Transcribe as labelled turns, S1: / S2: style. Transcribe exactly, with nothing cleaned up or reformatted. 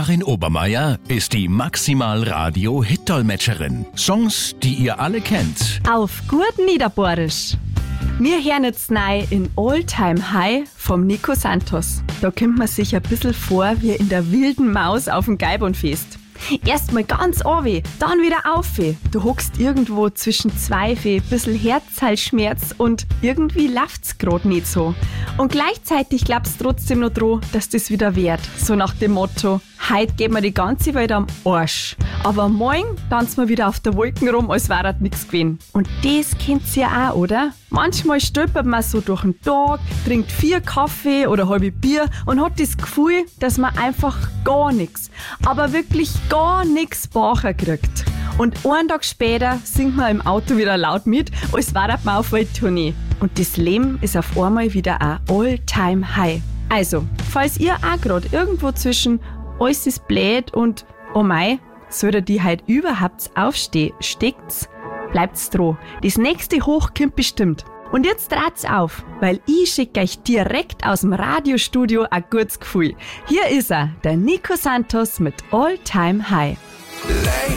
S1: Karin Obermeier ist die Maximal-Radio-Hit-Dolmetscherin. Songs, die ihr alle kennt.
S2: Auf gut Niederbohrisch. Wir hören jetzt rein in All Time High vom Nico Santos. Da kommt man sich ein bisschen vor wie in der wilden Maus auf dem Gaibonfest. Erstmal ganz runter, dann wieder auf. Du hockst irgendwo zwischen zwei Fee, bisschen Herzhalsschmerz und irgendwie läuft's grad nicht so. Und gleichzeitig glaubst du trotzdem noch dran, dass das wieder wird. So nach dem Motto, heute geht mir die ganze Welt am Arsch. Aber morgen tanzen wir wieder auf der Wolken rum, als wäre das nichts gewesen. Und das kennt's ja auch, oder? Manchmal stolpert man so durch den Tag, trinkt vier Kaffee oder halbe Bier und hat das Gefühl, dass man einfach gar nichts, aber wirklich gar nichts bacher kriegt. Und einen Tag später singt man im Auto wieder laut mit, als wäre man auf Welttournee. Und das Leben ist auf einmal wieder ein All-Time-High. Also, falls ihr auch gerade irgendwo zwischen alles ist blöd und oh mei, soll die heute überhaupt aufstehen, steckt's, bleibt's dran. Das nächste Hoch kommt bestimmt. Und jetzt dreht's auf, weil ich schicke euch direkt aus dem Radiostudio ein gutes Gefühl. Hier ist er, der Nico Santos mit All Time High.